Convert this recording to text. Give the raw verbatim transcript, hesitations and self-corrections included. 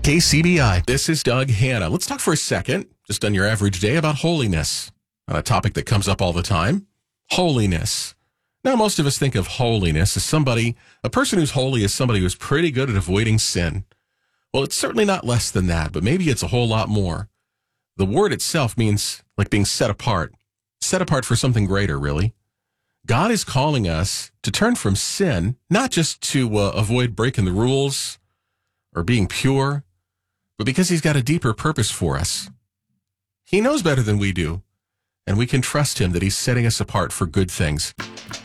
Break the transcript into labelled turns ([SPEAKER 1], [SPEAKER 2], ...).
[SPEAKER 1] K C B I.
[SPEAKER 2] This is Doug Hanna. Let's talk for a second, just on your average day, about holiness, on a topic that comes up all the time. Holiness. Now, most of us think of holiness as somebody, a person who's holy is somebody who's pretty good at avoiding sin. Well, it's certainly not less than that, but maybe it's a whole lot more. The word itself means like being set apart, set apart for something greater, really. God is calling us to turn from sin, not just to uh, avoid breaking the rules or being pure, but because he's got a deeper purpose for us. He knows better than we do, and we can trust him that he's setting us apart for good things.